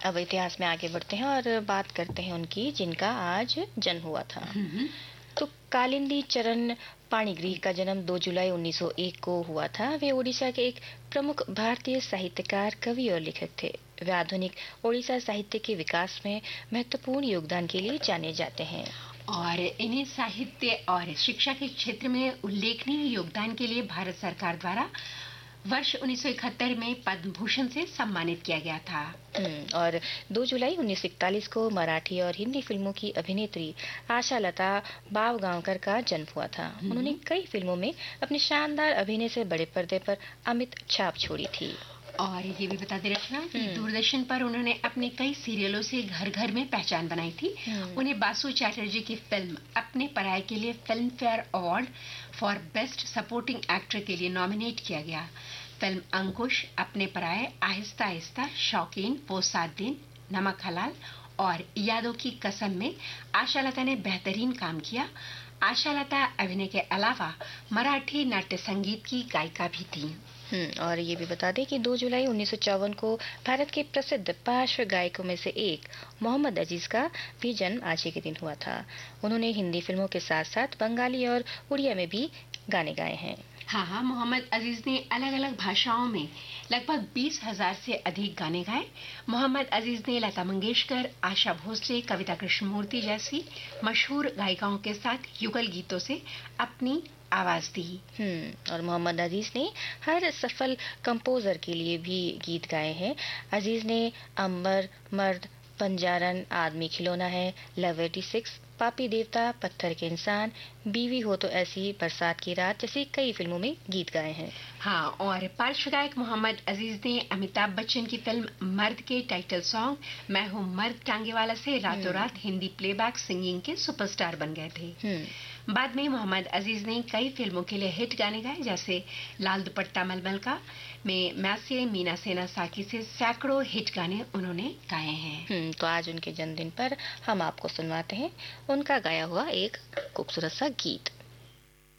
अब इतिहास में आगे बढ़ते हैं और बात करते हैं उनकी जिनका आज जन्म हुआ था। तो कालिंदी चरण पाणिग्रीह का जन्म 2 जुलाई 1901 को हुआ था। वे ओडिशा के एक प्रमुख भारतीय साहित्यकार, कवि और लेखक थे। वे आधुनिक ओडिशा साहित्य के विकास में महत्वपूर्ण योगदान के लिए जाने जाते हैं। और इन्हें साहित्य और शिक्षा के क्षेत्र में उल्लेखनीय योगदान के लिए भारत सरकार द्वारा वर्ष 1971 में पद्म भूषण से सम्मानित किया गया था। और 2 जुलाई 1941 को मराठी और हिंदी फिल्मों की अभिनेत्री आशा लता बावगांवकर का जन्म हुआ था। उन्होंने कई फिल्मों में अपने शानदार अभिनय से बड़े पर्दे पर अमिट छाप छोड़ी थी। और ये भी बता दे रचना कि दूरदर्शन पर उन्होंने अपने कई सीरियलों से घर घर में पहचान बनाई थी। उन्हें बासु चैटर्जी की फिल्म अपने पराये के लिए film fair award for best supporting actor के लिए नॉमिनेट किया गया। फिल्म अंकुश, अपने पराये, आहिस्ता आहिस्ता, शौकीन, वो 7 दिन, नमक हलाल और यादों की कसम में आशा लता ने बेहतरीन काम किया। आशा लता अभिनय के अलावा मराठी नाट्य संगीत की गायिका भी थी। और ये भी बता दें कि 2 जुलाई 1954 को भारत के प्रसिद्ध पार्श्व गायकों में से एक मोहम्मद अजीज का भी जन्म आज ही के दिन हुआ था। उन्होंने हिंदी फिल्मों के साथ साथ बंगाली और उड़िया में भी गाने गाए हैं। हाँ, मोहम्मद अजीज ने अलग अलग भाषाओं में लगभग 20,000 से अधिक गाने गाए। मोहम्मद अजीज ने लता मंगेशकर, आशा भोसले, कविता कृष्णमूर्ति जैसी मशहूर गायिकाओं के साथ युगल गीतों से अपनी आवाज दी। और मोहम्मद अजीज ने हर सफल कंपोजर के लिए भी गीत गाए हैं। अजीज ने अंबर, मर्द, पंजारन, आदमी खिलौना है, लव 86, पापी देवता, पत्थर के इंसान, बीवी हो तो ऐसी, बरसात की रात जैसी कई फिल्मों में गीत गाए हैं। हाँ, और पार्श्व गायक मोहम्मद अजीज ने अमिताभ बच्चन की फिल्म मर्द के टाइटल सॉन्ग मैं हूँ मर्द टांगेवाला से रातों रात हिंदी प्लेबैक सिंगिंग के सुपरस्टार बन गए थे। बाद में मोहम्मद अजीज ने कई फिल्मों के लिए हिट गाने गाए, जैसे लाल दुपट्टा मलमल का में मैसे, मीना सेना साकी से सैकड़ों हिट गाने उन्होंने गाए हैं। तो आज उनके जन्मदिन पर हम आपको सुनवाते हैं उनका गाया हुआ एक खूबसूरत सा गीत।